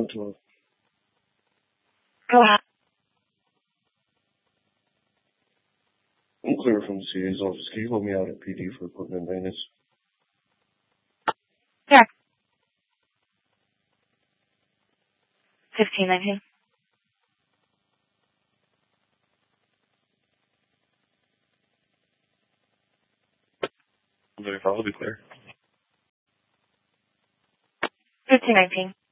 12. Go ahead. I'm clear from the CA's office. Can you hold me out at PD for equipment maintenance? Yeah. 1519. Very fine. I'll be clear. 1519.